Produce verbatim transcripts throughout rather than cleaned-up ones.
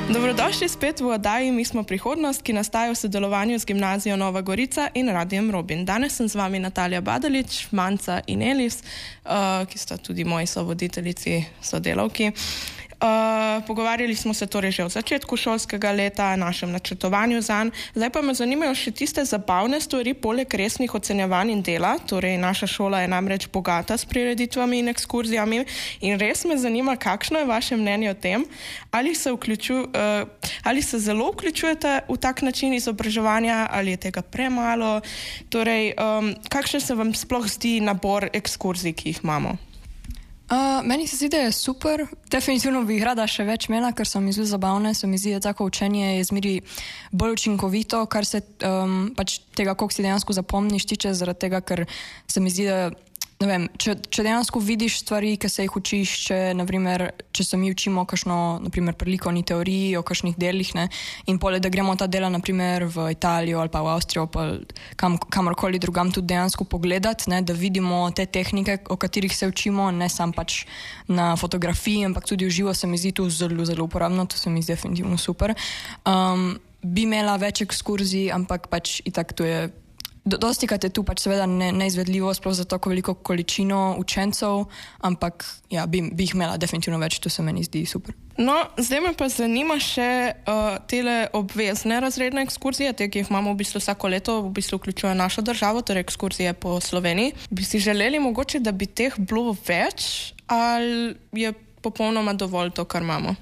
Dobrodošli spet v oddaji Mi smo prihodnost, ki nastaja v sodelovanju z Gimnazijo Nova Gorica in Radiem Robin. Danes sem z vami Natalija Badalič, Manca in Elis, uh, ki sta tudi moji sovoditeljici, sodelavki. Uh, pogovarjali smo se torej že v začetku šolskega leta, našem načrtovanju zanj. Zdaj pa me zanimajo še tiste zabavne stvari, poleg resnih ocenjevanj in dela. Torej, naša šola je namreč bogata s prireditvami in ekskurzijami in res me zanima, kakšno je vaše mnenje o tem, ali se, vključu, uh, ali se zelo vključujete v tak način izobraževanja, ali je tega premalo. Torej, um, kakšen se vam sploh zdi nabor ekskurzij, ki jih imamo? Uh, meni se zdi, da je super. Definitivno bi jih rada še več imela, ker so mi zelo zabavne. Se mi zdi, da tako učenje je zmeri bolj učinkovito, kar se um, pač tega, koliko si dejansko zapomniš, tiče, zaradi tega, ker se mi zdi, da ne vem, če, če dejansko vidiš stvari, ki se jih učiš, če, naprimer, če se mi učimo kakšno, naprimer, pri likovni teoriji o kakšnih delih, ne, in pole, da gremo ta dela, naprimer, v Italijo ali pa v Avstrijo, pa kam, kamorkoli drugam tudi dejansko pogledati, ne, da vidimo te tehnike, o katerih se učimo, ne sam pač na fotografiji, ampak tudi v živo, se mi zdi tu zelo, zelo uporabno, to se mi zdi definitivno super. Um, bi imela več ekskurzij, ampak pač itak to je Dosti krat je tu pač seveda ne, neizvedljivo, sploh za tako veliko količino učencev, ampak ja, bi, bi jih imela definitivno več, to se meni zdi super. No, zdaj me pa zanima še uh, tele obvezne razredne ekskurzije, te, ki jih imamo v bistvu vsako leto, v bistvu vključuje našo državo, torej ekskurzije po Sloveniji. Bi si želeli mogoče, da bi teh bilo več, ali je popolnoma dovolj to, kar imamo?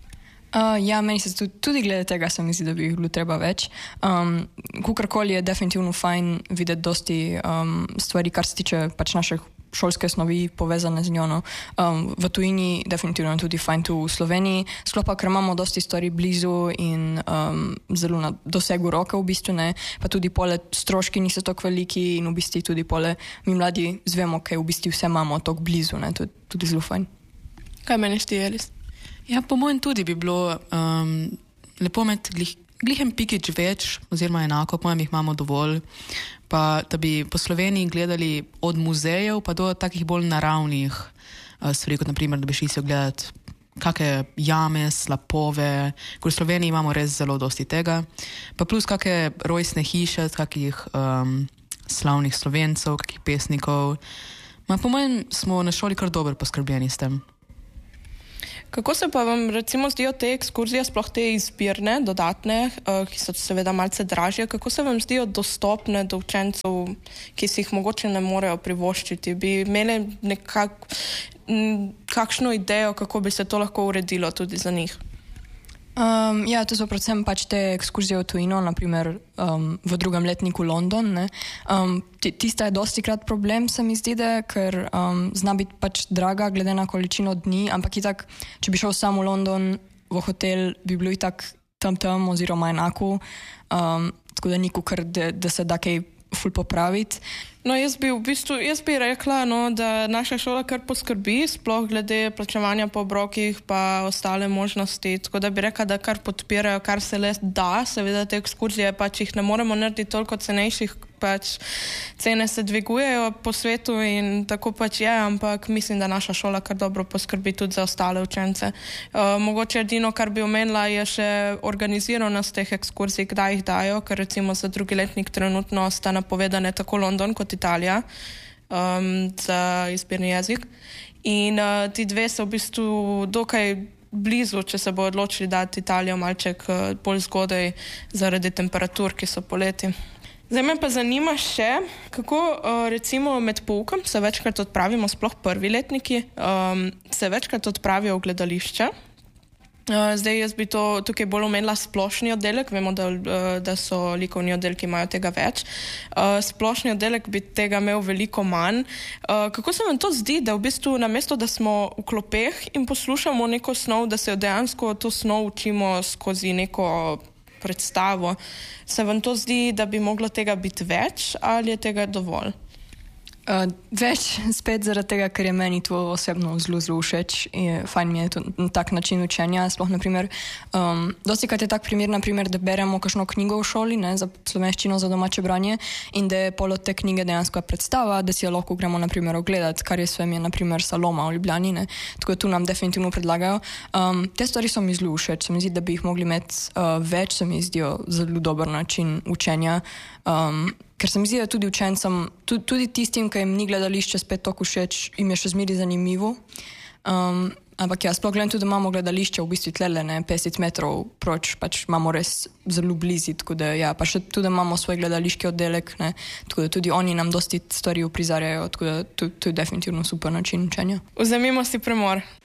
Uh, ja, meni se tudi, tudi glede tega se mi zdi, da bi jih bilo treba več. Um, kukorkoli je definitivno fajn videti dosti um, stvari, kar se tiče pač naših šolske snovi povezane z njo. No. Um, v tujini definitivno tudi fajn tu v Sloveniji. Sklopa, ker imamo dosti stvari blizu in um, zelo na dosegu roke v bistvu, ne. Pa tudi pole stroški niso tako veliki in v bistvu tudi pole mi mladi zvemo, kaj v bistvu vse imamo tako blizu, ne. To je tudi zelo fajn. Kaj meniš ti, Elis? Ja, po mojem tudi bi bilo um, lepo imeti glih, glihen pikič več, oziroma enako, po mojem jih imamo dovolj, pa da bi po Sloveniji gledali od muzejev pa do takih bolj naravnih uh, stvari, kot naprimer, da bi šli si ogledati kakšne jame, slapove, ker v Sloveniji imamo res zelo dosti tega, pa plus kakšne rojstne hiše, kakih um, slavnih Slovencev, kakih pesnikov. Ma, po mojem smo na šoli kar dobro poskrbljeni s tem. Kako se pa vam recimo zdijo te ekskurzije, sploh te izbirne, dodatne, uh, ki so seveda malce dražje, kako se vam zdijo dostopne do učencev, ki si jih mogoče ne morejo privoščiti? Bi imeli nekak, m, kakšno idejo, kako bi se to lahko uredilo tudi za njih? Um, ja, to so predvsem pač te ekskurzije v tujino, naprimer um, v drugem letniku London. Ne. Um, tista je dosti krat problem, se mi zdi, da, ker um, zna biti pač draga glede na količino dni, ampak itak, če bi šel sam v London v hotel, bi bilo itak tam tam oziroma enako, um, tako da niko kar, da, da se da kaj ful popraviti. No, jaz bi v bistvu, jaz bi rekla, no, da naša šola kar poskrbi, sploh glede plačevanja po obrokih pa ostale možnosti, tako da bi rekla, da kar podpirajo, kar se le da, seveda te ekskurzije pač jih ne moremo narediti toliko cenejših, pač cene se dvigujejo po svetu in tako pač je, ampak mislim, da naša šola kar dobro poskrbi tudi za ostale učence. Uh, mogoče edino, kar bi omenila, je še organiziranost teh ekskurzij, kdaj jih dajo, ker recimo za drugi letnik trenutno sta napovedane tako London kot Italija um, za izbirni jezik. In uh, ti dve so v bistvu dokaj blizu, če se bo odločili dati Italijo malček uh, bolj zgodaj zaradi temperatur, ki so poleti. Zdaj me pa zanima še, kako uh, recimo med poukom se večkrat odpravimo, sploh prvi letniki, um, se večkrat odpravijo v gledališče. Uh, zdaj jaz bi to tukaj bolj omenila splošni oddelek, vemo, da, uh, da so likovni oddelki imajo tega več. Uh, splošni oddelek bi tega imel veliko manj. Uh, kako se vam to zdi, da v bistvu namesto, da smo v klopeh in poslušamo neko snov, da se dejansko to snov učimo skozi neko predstavo, se vam to zdi, da bi moglo tega biti več ali je tega dovolj? Uh, več spet zaradi tega, ker je meni to osebno zelo, zelo všeč in fajn mi je to tak način učenja. Sploh, naprimer, um, dosti krat je tak primer, naprimer, da beremo kakšno knjigo v šoli, ne, za slovenščino, za domače branje in da je pol od te knjige dejansko predstava, da si jo lahko gremo, naprimer, ogledati, kar je svem je, naprimer, Saloma v Ljubljani, ne. Tako da tu nam definitivno predlagajo. Um, te stvari so mi zelo všeč, se mi zdi, da bi jih mogli imeti uh, več, se mi zdijo zelo dober način učenja. Um, Ker se mi zdi, da tudi učencem, tudi, tudi tistim, ki jim ni gledališče spet toliko všeč, jim je še zmeri zanimivo. Um, ampak ja, sploh gledam tudi, da imamo gledališče v bistvu tlele, ne, petdeset metrov proč, pač imamo res zelo blizu, tako da ja, pa še tudi imamo svoj gledališki oddelek, ne, tako da tudi oni nam dosti stvari uprizarjajo, tako da to, to je definitivno super način učenja. Vzemimo si premor.